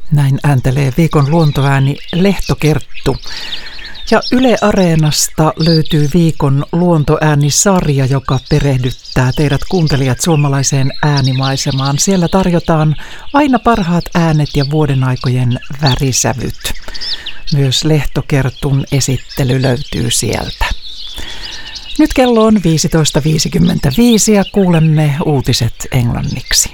Näin ääntelee viikon luontoääni Lehtokerttu. Ja Yle Areenasta löytyy viikon luontoäänisarja, joka perehdyttää teidät kuuntelijat suomalaiseen äänimaisemaan. Siellä tarjotaan aina parhaat äänet ja vuodenaikojen värisävyt. Myös Lehtokertun esittely löytyy sieltä. Nyt kello on 15.55 ja kuulemme uutiset englanniksi.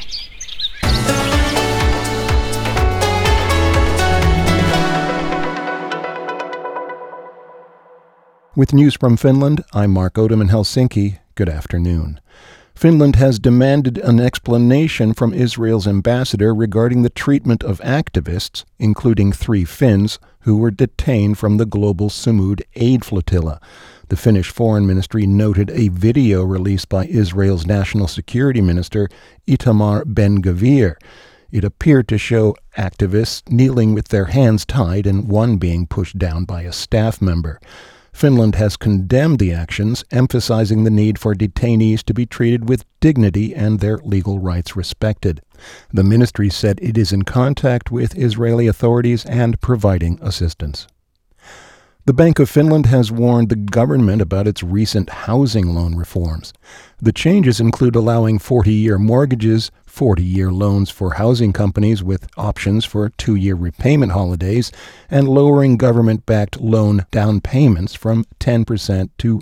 With news from Finland, I'm Mark Odom in Helsinki. Good afternoon. Finland has demanded an explanation from Israel's ambassador regarding the treatment of activists, including 3 Finns, who were detained from the global Sumud aid flotilla. The Finnish Foreign Ministry noted a video released by Israel's National Security Minister Itamar Ben-Gvir. It appeared to show activists kneeling with their hands tied and one being pushed down by a staff member. Finland has condemned the actions, emphasizing the need for detainees to be treated with dignity and their legal rights respected. The ministry said it is in contact with Israeli authorities and providing assistance. The Bank of Finland has warned the government about its recent housing loan reforms. The changes include allowing 40-year mortgages, 40-year loans for housing companies with options for 2-year repayment holidays, and lowering government-backed loan down payments from 10% to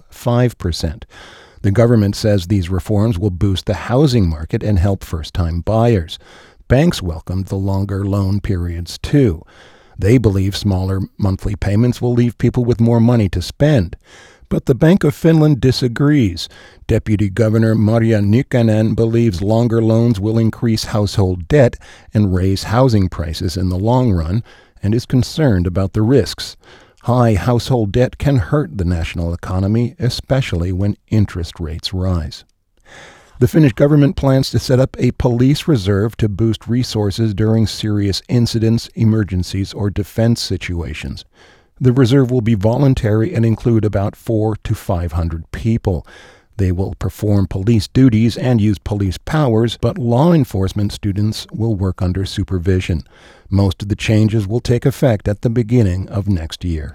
5%. The government says these reforms will boost the housing market and help first-time buyers. Banks welcomed the longer loan periods, too. They believe smaller monthly payments will leave people with more money to spend. But the Bank of Finland disagrees. Deputy Governor Marja Nykänen believes longer loans will increase household debt and raise housing prices in the long run, and is concerned about the risks. High household debt can hurt the national economy, especially when interest rates rise. The Finnish government plans to set up a police reserve to boost resources during serious incidents, emergencies, or defense situations. The reserve will be voluntary and include about 400 to 500 people. They will perform police duties and use police powers, but law enforcement students will work under supervision. Most of the changes will take effect at the beginning of next year.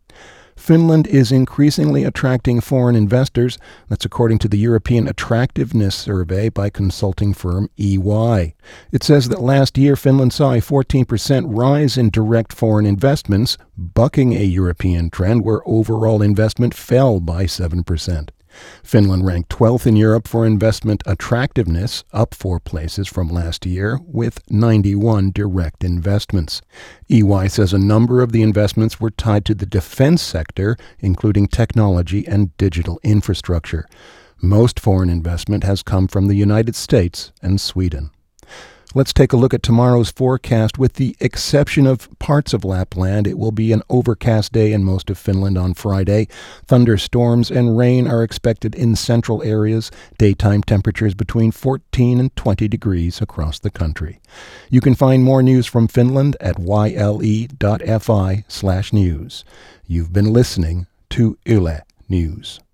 Finland is increasingly attracting foreign investors. That's according to the European Attractiveness Survey by consulting firm EY. It says that last year Finland saw a 14% rise in direct foreign investments, bucking a European trend where overall investment fell by 7%. Finland ranked 12th in Europe for investment attractiveness, up 4 places from last year, with 91 direct investments. EY says a number of the investments were tied to the defense sector, including technology and digital infrastructure. Most foreign investment has come from the United States and Sweden. Let's take a look at tomorrow's forecast. With the exception of parts of Lapland, it will be an overcast day in most of Finland on Friday. Thunderstorms and rain are expected in central areas. Daytime temperatures between 14 and 20 degrees across the country. You can find more news from Finland at yle.fi/news. You've been listening to Yle News.